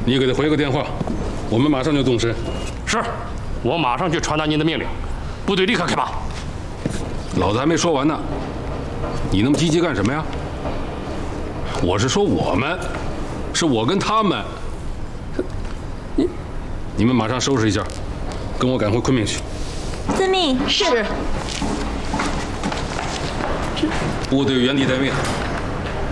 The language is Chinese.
你给他回个电话，我们马上就动身。 是，我马上去传达您的命令，部队立刻开拔。 老子还没说完呢，你那么积极干什么呀？我是说我们，是我跟他们。你们马上收拾一下，跟我赶回昆明去。 遵命。 是。 部队原地待命。